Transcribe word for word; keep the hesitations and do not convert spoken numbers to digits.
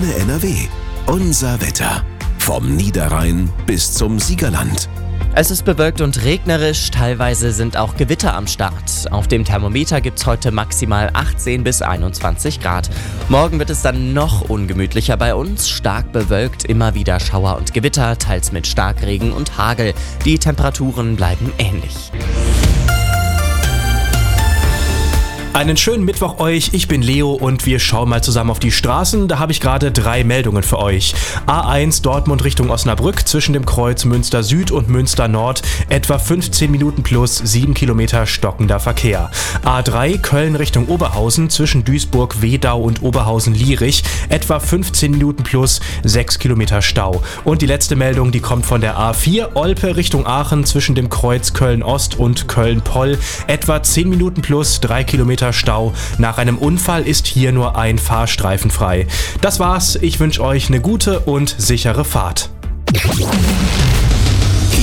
Antenne N R W. Unser Wetter. Vom Niederrhein bis zum Siegerland. Es ist bewölkt und regnerisch, teilweise sind auch Gewitter am Start. Auf dem Thermometer gibt es heute maximal achtzehn bis einundzwanzig Grad. Morgen wird es dann noch ungemütlicher bei uns, stark bewölkt, immer wieder Schauer und Gewitter, teils mit Starkregen und Hagel. Die Temperaturen bleiben ähnlich. Einen schönen Mittwoch euch, ich bin Leo und wir schauen mal zusammen auf die Straßen. Da habe ich gerade drei Meldungen für euch. A eins Dortmund Richtung Osnabrück zwischen dem Kreuz Münster Süd und Münster Nord etwa fünfzehn Minuten plus sieben Kilometer stockender Verkehr. A drei Köln Richtung Oberhausen zwischen Duisburg, Wedau und Oberhausen-Lierich etwa fünfzehn Minuten plus sechs Kilometer Stau. Und die letzte Meldung, die kommt von der A vier Olpe Richtung Aachen zwischen dem Kreuz Köln Ost und Köln Poll etwa zehn Minuten plus drei Kilometer Stau. Nach einem Unfall ist hier nur ein Fahrstreifen frei. Das war's. Ich wünsche euch eine gute und sichere Fahrt.